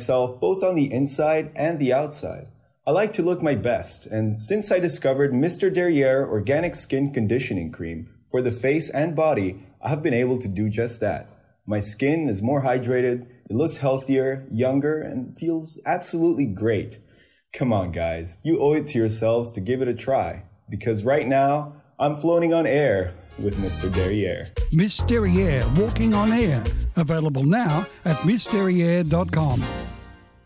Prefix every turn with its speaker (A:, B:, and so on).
A: myself both on the inside and the outside. I like to look my best, and since I discovered Mr. Derriere Organic Skin Conditioning Cream for the face and body, I have been able to do just that. My skin is more hydrated, it looks healthier, younger, and feels absolutely great. Come on, guys, you owe it to yourselves to give it a try, because right now, I'm floating on air with Mr. Derriere.
B: Miss Derriere Walking on Air. Available now at missderriere.com.